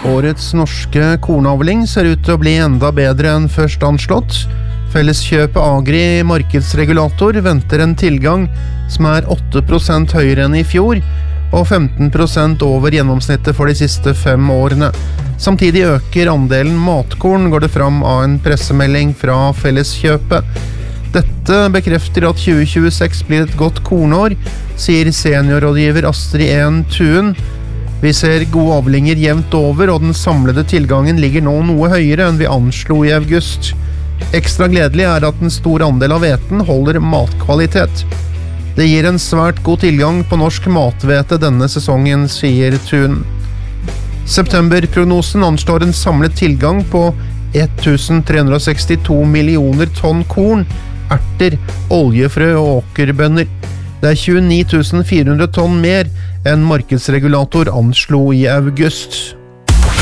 Årets norske kornavling ser ut til å bli enda bedre enn først anslått. Felleskjøpet Agri markedsregulator venter en tilgang som er 8% høyere enn i fjor, og 15% over gjennomsnittet for de siste 5 årene. Samtidig øker andelen matkorn, går det fram av en pressemelding fra Felleskjøpet. Dette bekrefter at 2026 blir et godt kornår, sier seniorrådgiver Astrid Ehn Thuen. Vi ser gode avlinger jevnt over, og den samlede tilgangen ligger nå noe høyere enn vi anslo i august. Ekstra gledelig er at en stor andel av hveten holder matkvalitet. Det gir en svært god tilgang på norsk mathvete denne sesongen, sier Thun. Septemberprognosen anslår en samlet tilgang på 1362 millioner tonn korn, erter, oljefrø og åkerbønner. Det er 29 400 tonn mer enn markedsregulator anslo i august.